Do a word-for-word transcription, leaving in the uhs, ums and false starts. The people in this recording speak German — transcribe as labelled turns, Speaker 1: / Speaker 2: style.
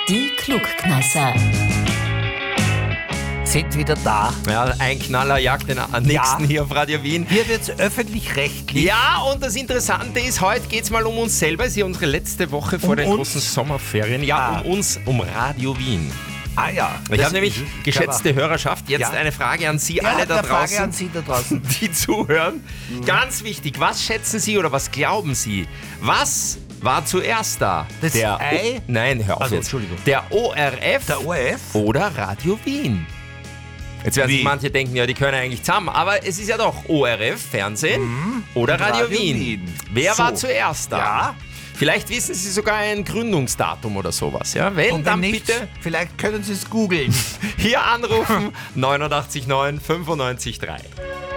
Speaker 1: Die Klugkneisser
Speaker 2: sind wieder da.
Speaker 3: Ja, ein Knaller jagt den nächsten
Speaker 2: Ja.
Speaker 3: hier auf Radio Wien.
Speaker 2: Hier wird's öffentlich-rechtlich.
Speaker 3: Ja, und das Interessante ist, heute geht es mal um uns selber. Es ist ja unsere letzte Woche vor
Speaker 2: Um
Speaker 3: den
Speaker 2: uns?
Speaker 3: großen Sommerferien. Ja,
Speaker 2: Ah.
Speaker 3: um uns, um Radio Wien.
Speaker 2: Ah ja.
Speaker 3: Ich
Speaker 2: Das
Speaker 3: habe nämlich,
Speaker 2: ist
Speaker 3: geschätzte Hörerschaft, jetzt
Speaker 2: Ja.
Speaker 3: eine Frage an Sie
Speaker 2: Ja,
Speaker 3: alle da
Speaker 2: eine Frage
Speaker 3: draußen,
Speaker 2: an Sie da draußen.
Speaker 3: die zuhören. Ganz wichtig, was schätzen Sie oder was glauben Sie? Was war zuerst da?
Speaker 2: Das
Speaker 3: der
Speaker 2: Ei?
Speaker 3: O- Nein, hör auf
Speaker 2: Also,
Speaker 3: jetzt.
Speaker 2: Entschuldigung.
Speaker 3: Der O R F
Speaker 2: Der O R F?
Speaker 3: oder Radio Wien? Jetzt werden sich
Speaker 2: Wie?
Speaker 3: manche denken, ja, die können eigentlich zusammen. Aber es ist ja doch O R F, Fernsehen oder
Speaker 2: Und
Speaker 3: Radio,
Speaker 2: Radio
Speaker 3: Wien.
Speaker 2: Wien.
Speaker 3: Wer
Speaker 2: So.
Speaker 3: war zuerst da?
Speaker 2: Ja.
Speaker 3: Vielleicht wissen Sie sogar ein Gründungsdatum oder sowas. Ja? Wenn,
Speaker 2: Und
Speaker 3: dann
Speaker 2: wenn nicht,
Speaker 3: bitte
Speaker 2: vielleicht können Sie es googeln.
Speaker 3: hier anrufen. neunundachtzig neun fünfundneunzig drei.